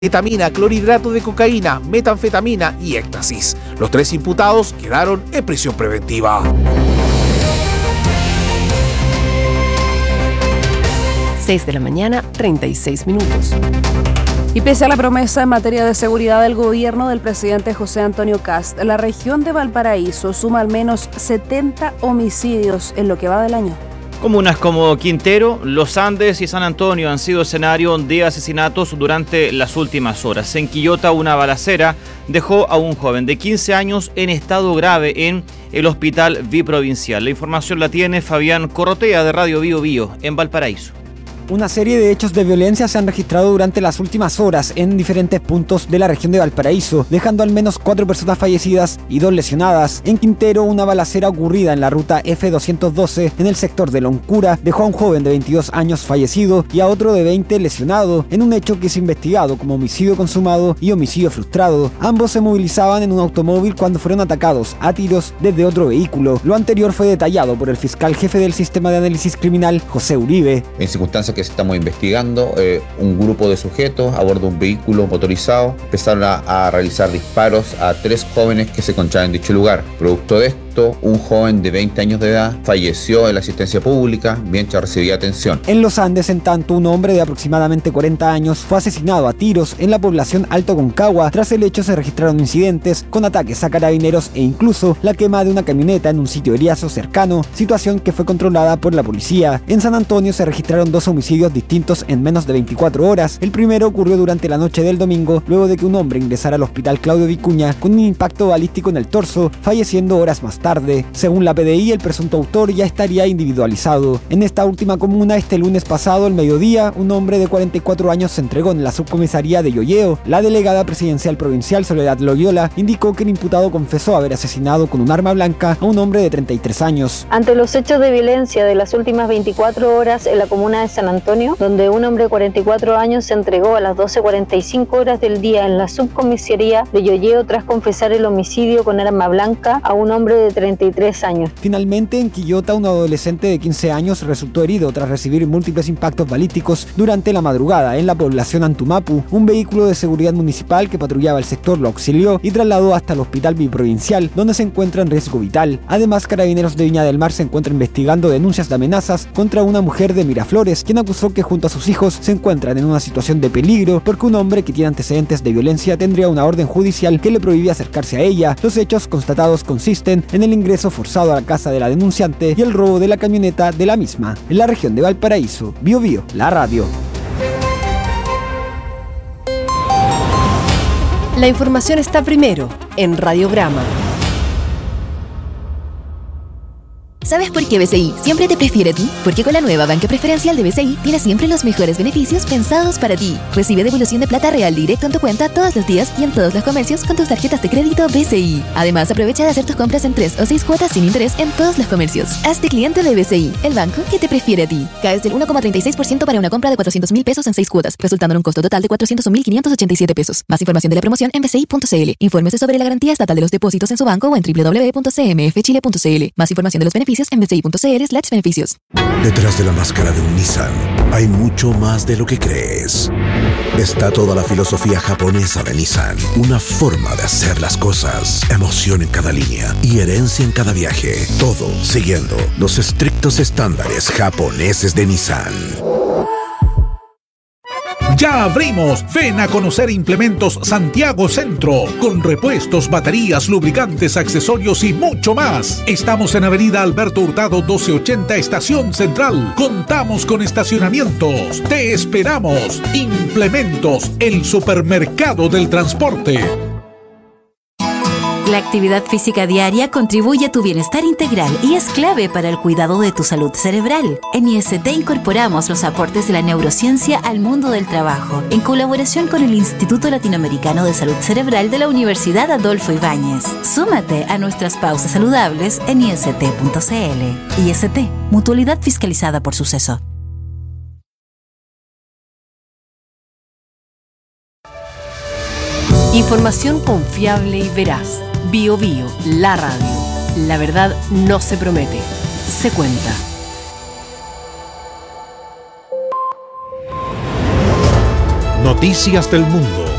ketamina, clorhidrato de cocaína, metanfetamina y éxtasis. Los 3 imputados quedaron en prisión preventiva. 6 de la mañana, 36 minutos. Y pese a la promesa en materia de seguridad del gobierno del presidente José Antonio Kast, la región de Valparaíso suma al menos 70 homicidios en lo que va del año. Comunas como Quintero, Los Andes y San Antonio han sido escenario de asesinatos durante las últimas horas. En Quillota, una balacera dejó a un joven de 15 años en estado grave en el hospital biprovincial. La información la tiene Fabián Corrotea de Radio Bio Bio en Valparaíso. Una serie de hechos de violencia se han registrado durante las últimas horas en diferentes puntos de la región de Valparaíso, dejando al menos 4 personas fallecidas y 2 lesionadas. En Quintero, una balacera ocurrida en la ruta F212 en el sector de Loncura dejó a un joven de 22 años fallecido y a otro de 20 lesionado, en un hecho que es investigado como homicidio consumado y homicidio frustrado. Ambos se movilizaban en un automóvil cuando fueron atacados a tiros desde otro vehículo. Lo anterior fue detallado por el fiscal jefe del Sistema de Análisis Criminal, José Uribe. En circunstancias que estamos investigando, un grupo de sujetos a bordo de un vehículo motorizado empezaron a realizar disparos a 3 jóvenes que se encontraban en dicho lugar. Producto de esto, un joven de 20 años de edad falleció en la asistencia pública mientras recibía atención. En Los Andes, en tanto, un hombre de aproximadamente 40 años fue asesinado a tiros en la población Alto Concagua. Tras el hecho se registraron incidentes con ataques a carabineros e incluso la quema de una camioneta en un sitio eriazo cercano, situación que fue controlada por la policía. En San Antonio se registraron 2 homicidios distintos en menos de 24 horas. El primero ocurrió durante la noche del domingo, luego de que un hombre ingresara al hospital Claudio Vicuña con un impacto balístico en el torso, falleciendo horas más tarde. Según la PDI, el presunto autor ya estaría individualizado. En esta última comuna, este lunes pasado, al mediodía, un hombre de 44 años se entregó en la subcomisaría de Yoyeo. La delegada presidencial provincial, Soledad Loyola, indicó que el imputado confesó haber asesinado con un arma blanca a un hombre de 33 años. Ante los hechos de violencia de las últimas 24 horas en la comuna de San Antonio, donde un hombre de 44 años se entregó a las 12:45 horas del día en la subcomisaría de Yoyeo tras confesar el homicidio con arma blanca a un hombre de 33 años. Finalmente, en Quillota, un adolescente de 15 años resultó herido tras recibir múltiples impactos balísticos durante la madrugada en la población Antumapu. Un vehículo de seguridad municipal que patrullaba el sector lo auxilió y trasladó hasta el hospital biprovincial, donde se encuentra en riesgo vital. Además, Carabineros de Viña del Mar se encuentra investigando denuncias de amenazas contra una mujer de Miraflores, quien acusó que junto a sus hijos se encuentran en una situación de peligro porque un hombre que tiene antecedentes de violencia tendría una orden judicial que le prohibía acercarse a ella. Los hechos constatados consisten en el ingreso forzado a la casa de la denunciante y el robo de la camioneta de la misma. En la región de Valparaíso, Bio Bio, la radio. La información está primero en Radiograma. ¿Sabes por qué BCI siempre te prefiere a ti? Porque con la nueva banca preferencial de BCI tienes siempre los mejores beneficios pensados para ti. Recibe devolución de plata real directo en tu cuenta todos los días y en todos los comercios con tus tarjetas de crédito BCI. Además, aprovecha de hacer tus compras en 3 o 6 cuotas sin interés en todos los comercios. Hazte cliente de BCI, el banco que te prefiere a ti. Caes del 1,36% para una compra de 400.000 pesos en 6 cuotas, resultando en un costo total de 401.587 pesos. Más información de la promoción en bci.cl. Infórmese sobre la garantía estatal de los depósitos en su banco o en www.cmfchile.cl. Más información de los beneficios en bci.cl/beneficios. Detrás de la máscara de un Nissan hay mucho más de lo que crees. Está toda la filosofía japonesa de Nissan, una forma de hacer las cosas, emoción en cada línea y herencia en cada viaje, todo siguiendo los estrictos estándares japoneses de Nissan. ¡Ya abrimos! Ven a conocer Implementos Santiago Centro, con repuestos, baterías, lubricantes, accesorios y mucho más. Estamos en Avenida Alberto Hurtado 1280, Estación Central. Contamos con estacionamientos. ¡Te esperamos! Implementos, el supermercado del transporte. La actividad física diaria contribuye a tu bienestar integral y es clave para el cuidado de tu salud cerebral. En IST incorporamos los aportes de la neurociencia al mundo del trabajo, en colaboración con el Instituto Latinoamericano de Salud Cerebral de la Universidad Adolfo Ibáñez. Súmate a nuestras pausas saludables en ist.cl. IST, mutualidad fiscalizada por Suceso. Información confiable y veraz. Bio Bio, la radio. La verdad no se promete, se cuenta. Noticias del Mundo.